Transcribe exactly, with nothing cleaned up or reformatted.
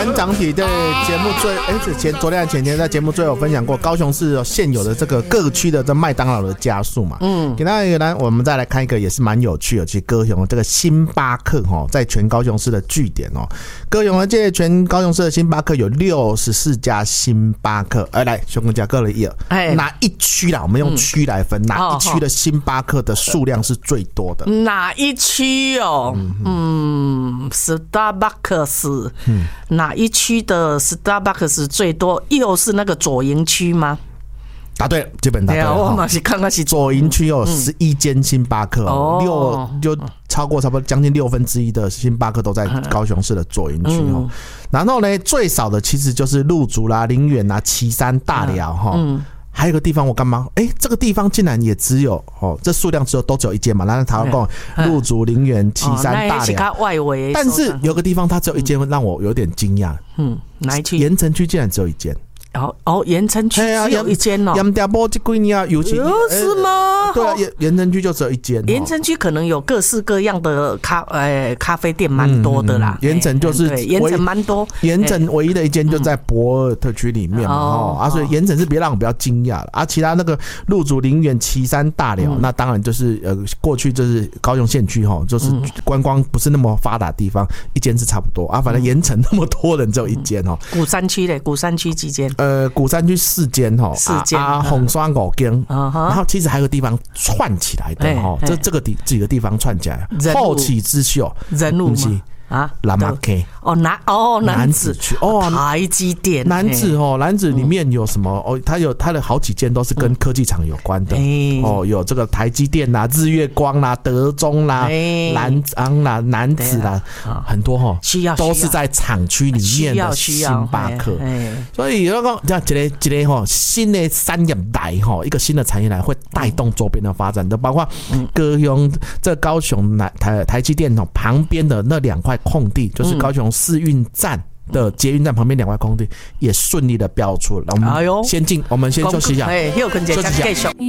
团长体在节目最哎，前昨天前天在节目最有分享过高雄市现有的这个各区的这麦当劳的家数嘛。嗯，给大家来，我们再来看一个也是蛮有趣的，其实高雄这个星巴克哈，在全高雄市的据点哦，高雄的这全高雄市的星巴克有六十四家星巴克。哎，来熊哥加各了一二，哪一区啦？我们用区来分，哪一区的星巴克的数量是最多的？ 哪一区哦？嗯 ，Starbucks， 嗯，哪一区的 Starbucks 最多？又是那个左营区吗？ 答对了，基本答对了。 我嘛是看看是左营区有十一间星巴克，哦，六就超过差不多将近六分之一的星巴克都在高雄市的左营区哦。然后呢，最少的其实就是鹿竹啦、林园啦、旗山、大寮哈。嗯，还有一个地方我干嘛？哎，这个地方竟然也只有哦，这数量只有都只有一间嘛。然后台湾共鹿竹、林园、旗山、大寮， 外围。 但是有个地方它只有一间，让我有点惊讶。 嗯，哪一区？ 盐城区竟然只有一间。 哦哦，盐城区只有一间哦。 盐田波这几年啊，尤其是吗？ 对啊，盐盐城区就只有一间。 盐城区可能有各式各样的咖呃咖啡店，蛮多的啦。 盐城就是盐城蛮多， 盐城唯一的一间就在博尔特区里面嘛，哦啊，所以盐城是别让我比较惊讶了啊。其他那个鹿竹、林园、旗山、大寮，那当然就是呃过去就是高雄县区哈，就是观光不是那么发达的地方，一间是差不多啊。反正盐城那么多人只有一间哦。 鼓山区嘞，鼓山区几间？ 呃，鼓山区四间哈， 四间啊，红山五间，然后其实还有个地方串起来的哈，这这个地几个地方串起来，后起之秀， 人物吗？啊， 拉马 K 哦，南哦南子区哦， 台积电南子哦，南子里面有什么哦？它有它的好几间都是跟科技厂有关的哦，有这个台积电啦、日月光啦、德中啦、南昂啦、南子啦，很多哈， 需要都是在厂区里面的星巴克，所以如果讲这个这个哈新的产业来哈，一个新的产业来会带动周边的发展，都包括高雄这高雄台台积电哦旁边的那两块空地，就是高雄市运站的捷运站旁边两块空地也顺利的标出了。我们先进，我们先休息一下， 休息一下。